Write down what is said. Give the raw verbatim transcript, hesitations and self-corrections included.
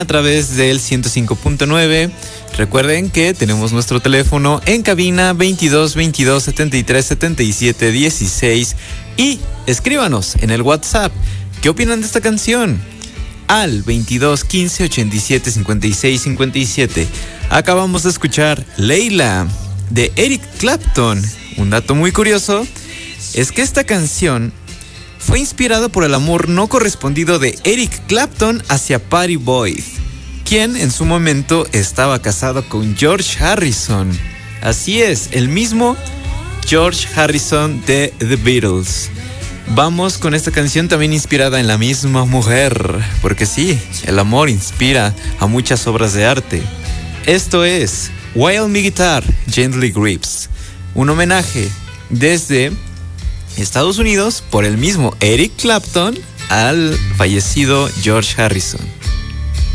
a través del ciento cinco punto nueve. Recuerden que tenemos nuestro teléfono en cabina veintidós veintidós setenta y tres setenta y siete dieciséis y escríbanos en el WhatsApp. ¿Qué opinan de esta canción? Al veintidós quince ochenta y siete cincuenta y seis cincuenta y siete. Acabamos de escuchar Leila de Eric Clapton. Un dato muy curioso es que esta canción fue inspirada por el amor no correspondido de Eric Clapton hacia Pattie Boyd, quien en su momento estaba casado con George Harrison. Así es, el mismo George Harrison de The Beatles. Vamos con esta canción también inspirada en la misma mujer, porque sí, el amor inspira a muchas obras de arte. Esto es While My Guitar Gently Grips, un homenaje desde Estados Unidos por el mismo Eric Clapton al fallecido George Harrison.